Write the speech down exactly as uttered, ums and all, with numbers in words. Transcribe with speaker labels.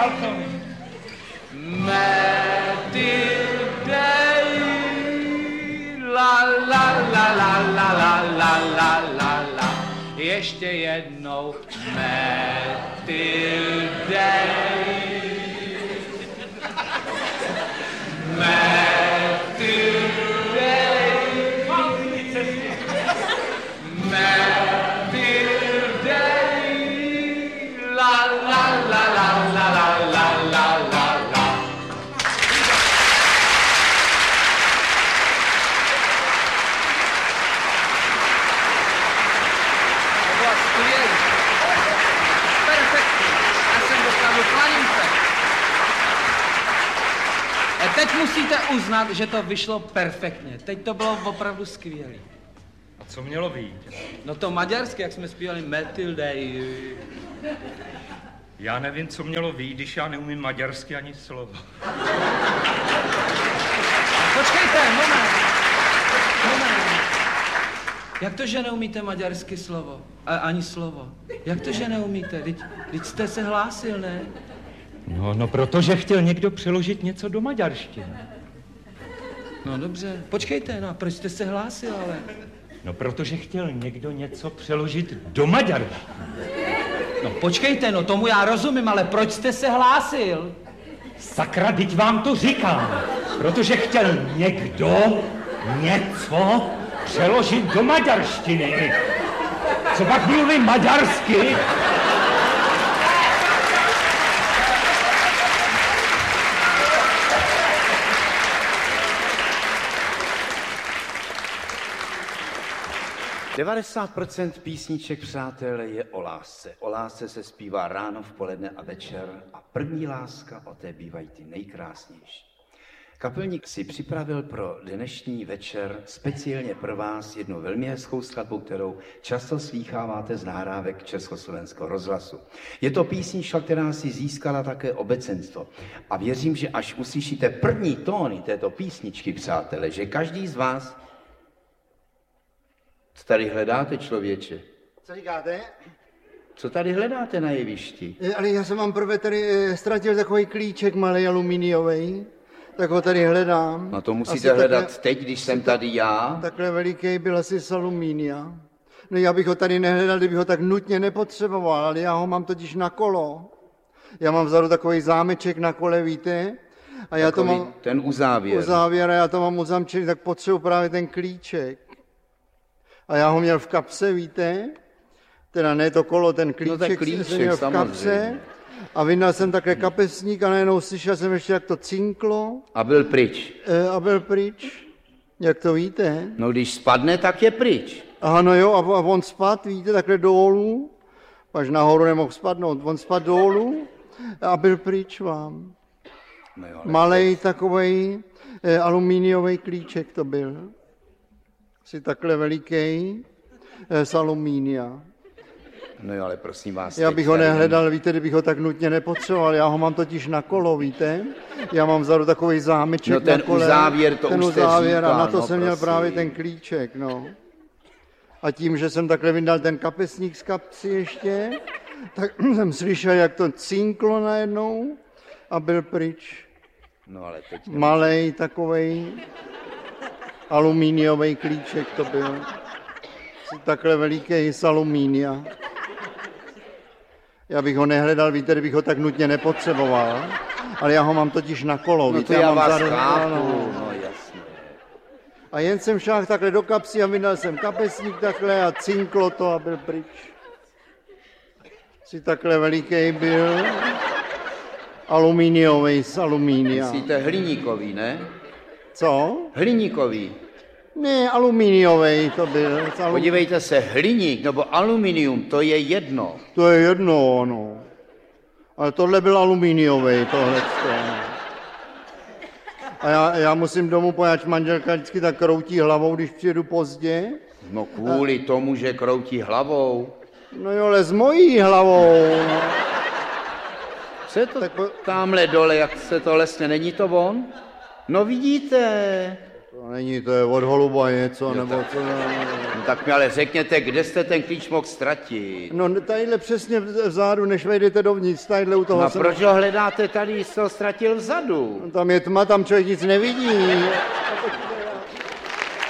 Speaker 1: balkony.
Speaker 2: Metildej, la la la la la la la la la la. Ještě jednou. Metildej. Metildej. Metildej, la la la la la la la la la.
Speaker 3: Teď musíte uznat, že to vyšlo perfektně. Teď to bylo opravdu skvělé.
Speaker 1: A co mělo vyjít?
Speaker 3: No to maďarsky, jak jsme zpívali Metildej.
Speaker 1: Já nevím, co mělo vyjít, když já neumím maďarsky ani slovo.
Speaker 3: Počkejte, moment. Moment. Jak to, že neumíte maďarsky slovo? A, ani slovo. Jak to, že neumíte? Teď, teď jste se hlásil, ne?
Speaker 1: No, no, protože chtěl někdo přeložit něco do maďarštiny.
Speaker 3: No dobře, počkejte, no a proč jste se hlásil, ale?
Speaker 1: No, protože chtěl někdo něco přeložit do maďarštiny.
Speaker 3: No počkejte, no tomu já rozumím, ale proč jste se hlásil?
Speaker 1: Sakra, teď vám to říkám. Protože chtěl někdo něco přeložit do maďarštiny. Co pak mluví maďarsky?
Speaker 4: devadesát procent písniček, přátelé, je o lásce. O lásce se zpívá ráno, v poledne a večer a první láska, o té bývají ty nejkrásnější. Kapelník si připravil pro dnešní večer speciálně pro vás jednu velmi hezkou skladbu, kterou často slýcháváte z nahrávek Československého rozhlasu. Je to písnička, která si získala také obecenstvo. A věřím, že až uslyšíte první tóny této písničky, přátelé, že každý z vás... Co tady hledáte, člověče?
Speaker 5: Co říkáte?
Speaker 4: Co tady hledáte na jevišti?
Speaker 5: E, ale já jsem vám prvé tady e, ztratil takový klíček malý aluminiový, tak ho tady hledám.
Speaker 4: No to musíte asi hledat takhle, teď, když jsem tady já.
Speaker 5: Takhle veliký byl asi z alumínia. No já bych ho tady nehledal, kdybych ho tak nutně nepotřeboval, ale já ho mám totiž na kolo. Já mám vzadu takový zámeček na kole, víte? A já
Speaker 4: takový
Speaker 5: to mám...
Speaker 4: ten uzávěr.
Speaker 5: Uzávěr a já to mám uzamčený, tak potřebuji právě ten klíček. A já ho měl v kapse, víte? Teda ne to kolo, ten klíček,
Speaker 4: no, klíček
Speaker 5: jsem měl v kapse. A vyndal jsem takhle kapesník a najednou slyšel jsem ještě, jak to cinklo.
Speaker 4: A byl pryč.
Speaker 5: E, a byl pryč. Jak to víte?
Speaker 4: No když spadne, tak je pryč.
Speaker 5: Aha, no jo, a, a on spadl, víte, takhle dolů. Až nahoru nemohl spadnout. On spadl dolů a byl pryč vám.
Speaker 4: No jo,
Speaker 5: malej to... takovej e, alumíniový klíček to byl. Si takhle veliký e, z alumínia.
Speaker 4: No jo, ale prosím vás...
Speaker 5: Já bych ho nehledal, jen... víte, kdybych ho tak nutně nepotřeboval. Já ho mám totiž na kolo, víte? Já mám vzadu takový zámeček
Speaker 4: no, ten
Speaker 5: na kole.
Speaker 4: Uzávěr, to
Speaker 5: ten
Speaker 4: už
Speaker 5: uzávěr
Speaker 4: říkal,
Speaker 5: a na to
Speaker 4: no,
Speaker 5: jsem měl
Speaker 4: prosím.
Speaker 5: právě ten klíček, no. A tím, že jsem takhle vyndal ten kapesník z kapsy ještě, tak jsem slyšel, jak to cinklo najednou a byl pryč.
Speaker 4: No ale teď...
Speaker 5: Malej takovej alumíniový klíček to byl. Takhle veliký z alumínia. Já bych ho nehledal, víte, kdybych ho tak nutně nepotřeboval, ale já ho mám totiž na kolo,
Speaker 4: no
Speaker 5: víte.
Speaker 4: To já, já
Speaker 5: mám
Speaker 4: vás
Speaker 5: zadu,
Speaker 4: chápu,
Speaker 5: no.
Speaker 4: no jasně.
Speaker 5: A jen jsem šel takhle do kapsy a vydal jsem kapesník takhle a cinklo to a byl pryč. Si takhle veliký byl, alumíniový z alumínia.
Speaker 4: Myslíte hliníkový, ne?
Speaker 5: Co?
Speaker 4: Hliníkový.
Speaker 5: Ne, alumíniový to byl. Alum...
Speaker 4: Podívejte se, hliník nebo aluminium, to je jedno.
Speaker 5: To je jedno, no. Ale tohle byl alumíniový, tohle. A já, já musím domů, poněvadž manželka vždycky tak kroutí hlavou, když přijedu pozdě.
Speaker 4: No kvůli a... tomu, že kroutí hlavou.
Speaker 5: No jo, ale s mojí hlavou. No.
Speaker 4: Co je to tak... tamhle dole, jak se to lesne, není to on? No vidíte.
Speaker 5: No, není to je od holuba něco, nebo co?
Speaker 4: No, tak mi ale řekněte, kde jste ten klíč mohl ztratit?
Speaker 5: No tadyhle přesně vzadu, než vejdete dovnitř, tadyhle u toho
Speaker 4: No a
Speaker 5: jsem...
Speaker 4: proč ho hledáte tady, jsi ho ztratil vzadu?
Speaker 5: Tam je tma, tam člověk nic nevidí.